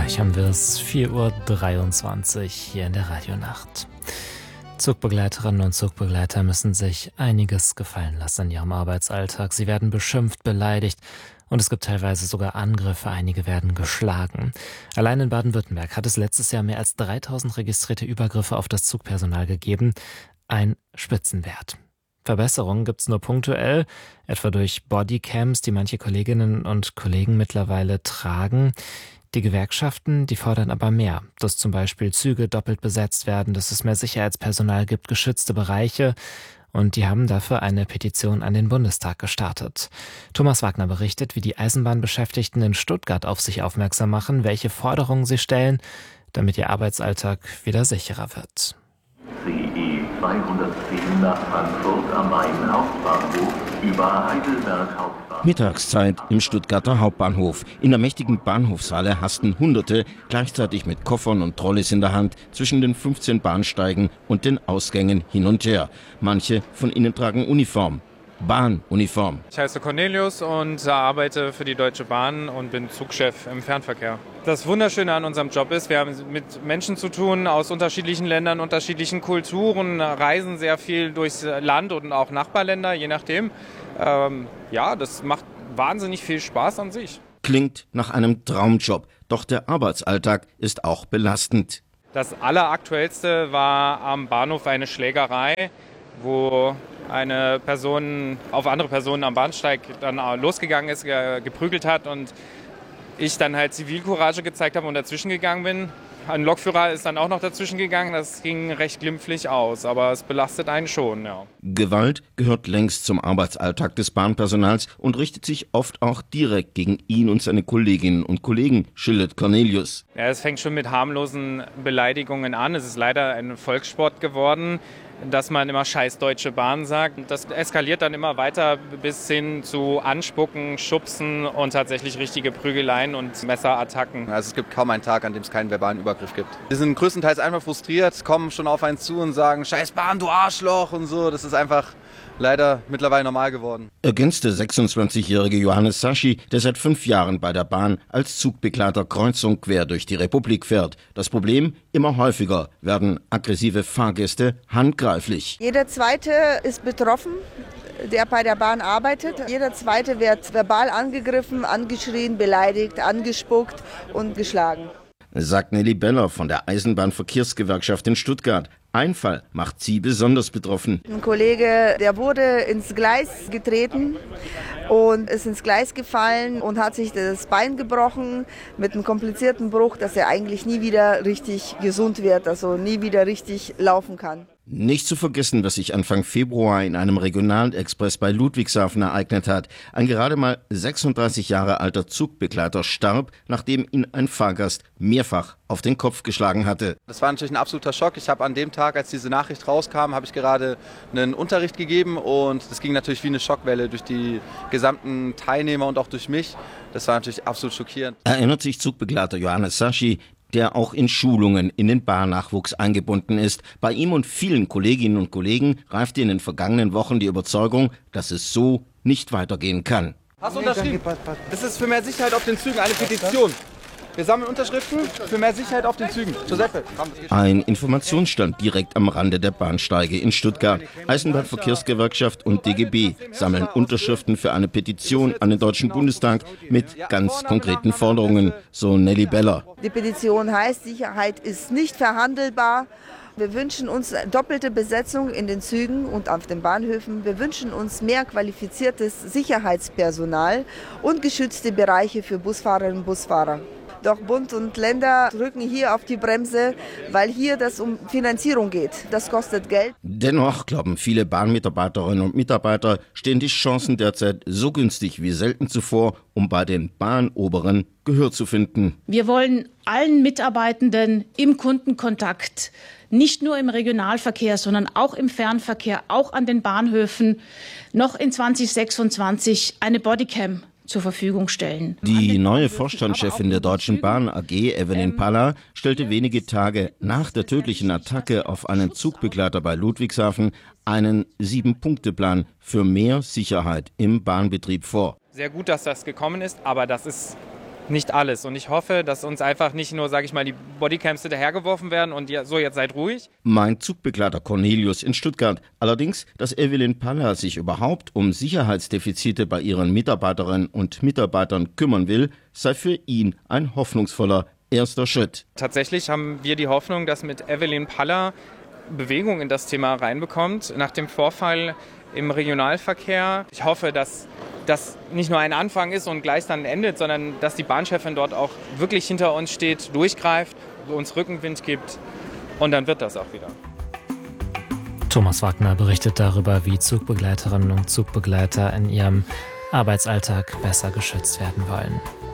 Gleich haben wir es 4:23 Uhr hier in der Radionacht. Zugbegleiterinnen und Zugbegleiter müssen sich einiges gefallen lassen in ihrem Arbeitsalltag. Sie werden beschimpft, beleidigt und es gibt teilweise sogar Angriffe. Einige werden geschlagen. Allein in Baden-Württemberg hat es letztes Jahr mehr als 3000 registrierte Übergriffe auf das Zugpersonal gegeben. Ein Spitzenwert. Verbesserungen gibt es nur punktuell, etwa durch Bodycams, die manche Kolleginnen und Kollegen mittlerweile tragen. Die Gewerkschaften, die fordern aber mehr, dass zum Beispiel Züge doppelt besetzt werden, dass es mehr Sicherheitspersonal gibt, geschützte Bereiche, und die haben dafür eine Petition an den Bundestag gestartet. Thomas Wagner berichtet, wie die Eisenbahnbeschäftigten in Stuttgart auf sich aufmerksam machen, welche Forderungen sie stellen, damit ihr Arbeitsalltag wieder sicherer wird. CE 210 nach Frankfurt am Main Hauptbahnhof über Heidelberg Hauptbahnhof. Mittagszeit im Stuttgarter Hauptbahnhof. In der mächtigen Bahnhofshalle hasten Hunderte, gleichzeitig mit Koffern und Trolleys in der Hand, zwischen den 15 Bahnsteigen und den Ausgängen hin und her. Manche von ihnen tragen Uniform. Bahnuniform. Ich heiße Cornelius und arbeite für die Deutsche Bahn und bin Zugchef im Fernverkehr. Das Wunderschöne an unserem Job ist, wir haben mit Menschen zu tun aus unterschiedlichen Ländern, unterschiedlichen Kulturen, reisen sehr viel durchs Land und auch Nachbarländer, je nachdem. Das macht wahnsinnig viel Spaß an sich. Klingt nach einem Traumjob, doch der Arbeitsalltag ist auch belastend. Das Alleraktuellste war am Bahnhof eine Schlägerei, wo eine Person auf andere Personen am Bahnsteig dann losgegangen ist, geprügelt hat und ich dann halt Zivilcourage gezeigt habe und dazwischen gegangen bin. Ein Lokführer ist dann auch noch dazwischen gegangen, das ging recht glimpflich aus, aber es belastet einen schon, ja. Gewalt gehört längst zum Arbeitsalltag des Bahnpersonals und richtet sich oft auch direkt gegen ihn und seine Kolleginnen und Kollegen, schildert Cornelius. Ja, es fängt schon mit harmlosen Beleidigungen an. Es ist leider ein Volkssport geworden, dass man immer scheiß Deutsche Bahn sagt. Das eskaliert dann immer weiter bis hin zu Anspucken, Schubsen und tatsächlich richtige Prügeleien und Messerattacken. Also es gibt kaum einen Tag, an dem es keinen verbalen Übergriff gibt. Wir sind größtenteils einfach frustriert, kommen schon auf einen zu und sagen, scheiß Bahn, du Arschloch und so. Das ist einfach leider mittlerweile normal geworden. Ergänzt der 26-jährige Johannes Saschi, der seit 5 Jahren bei der Bahn als Zugbegleiter kreuz und quer durch die Republik fährt. Das Problem, immer häufiger werden aggressive Fahrgäste handgreiflich. Jeder Zweite ist betroffen, der bei der Bahn arbeitet. Jeder Zweite wird verbal angegriffen, angeschrien, beleidigt, angespuckt und geschlagen. Sagt Nelly Beller von der Eisenbahnverkehrsgewerkschaft in Stuttgart. Ein Fall macht sie besonders betroffen. Ein Kollege, der wurde ins Gleis getreten und ist ins Gleis gefallen und hat sich das Bein gebrochen mit einem komplizierten Bruch, dass er eigentlich nie wieder richtig gesund wird, also nie wieder richtig laufen kann. Nicht zu vergessen, was sich Anfang Februar in einem Regionalexpress bei Ludwigshafen ereignet hat. Ein gerade mal 36 Jahre alter Zugbegleiter starb, nachdem ihn ein Fahrgast mehrfach auf den Kopf geschlagen hatte. Das war natürlich ein absoluter Schock. Ich habe an dem Tag, als diese Nachricht rauskam, habe ich gerade einen Unterricht gegeben und das ging natürlich wie eine Schockwelle durch die gesamten Teilnehmer und auch durch mich. Das war natürlich absolut schockierend. Erinnert sich Zugbegleiter Johannes Saschi, der auch in Schulungen in den Bahnnachwuchs eingebunden ist. Bei ihm und vielen Kolleginnen und Kollegen reifte in den vergangenen Wochen die Überzeugung, dass es so nicht weitergehen kann. Hast du unterschrieben? Das ist für mehr Sicherheit auf den Zügen eine Petition. Wir sammeln Unterschriften für mehr Sicherheit auf den Zügen. Giuseppe. Ein Informationsstand direkt am Rande der Bahnsteige in Stuttgart. Eisenbahnverkehrsgewerkschaft und DGB sammeln Unterschriften für eine Petition an den Deutschen Bundestag mit ganz konkreten Forderungen, so Nelly Beller. Die Petition heißt, Sicherheit ist nicht verhandelbar. Wir wünschen uns doppelte Besetzung in den Zügen und auf den Bahnhöfen. Wir wünschen uns mehr qualifiziertes Sicherheitspersonal und geschützte Bereiche für Busfahrerinnen und Busfahrer. Doch Bund und Länder drücken hier auf die Bremse, weil hier das um Finanzierung geht. Das kostet Geld. Dennoch glauben viele Bahnmitarbeiterinnen und Mitarbeiter, stehen die Chancen derzeit so günstig wie selten zuvor, um bei den Bahnoberen Gehör zu finden. Wir wollen allen Mitarbeitenden im Kundenkontakt, nicht nur im Regionalverkehr, sondern auch im Fernverkehr, auch an den Bahnhöfen, noch in 2026 eine Bodycam zur Verfügung stellen. Die neue Vorstandschefin der Deutschen Bahn AG, Evelyn Palla, stellte wenige Tage nach der tödlichen Attacke auf einen Zugbegleiter bei Ludwigshafen einen 7-Punkte-Plan für mehr Sicherheit im Bahnbetrieb vor. Sehr gut, dass das gekommen ist, aber das ist nicht alles. Und ich hoffe, dass uns einfach nicht nur, sage ich mal, die Bodycams hinterhergeworfen werden und so, jetzt seid ruhig. Mein Zugbegleiter Cornelius in Stuttgart. Allerdings, dass Evelyn Paller sich überhaupt um Sicherheitsdefizite bei ihren Mitarbeiterinnen und Mitarbeitern kümmern will, sei für ihn ein hoffnungsvoller erster Schritt. Tatsächlich haben wir die Hoffnung, dass mit Evelyn Paller Bewegung in das Thema reinbekommt. Nach dem Vorfall im Regionalverkehr. Ich hoffe, dass das nicht nur ein Anfang ist und gleich dann endet, sondern dass die Bahnchefin dort auch wirklich hinter uns steht, durchgreift, uns Rückenwind gibt und dann wird das auch wieder. Thomas Wagner berichtet darüber, wie Zugbegleiterinnen und Zugbegleiter in ihrem Arbeitsalltag besser geschützt werden wollen.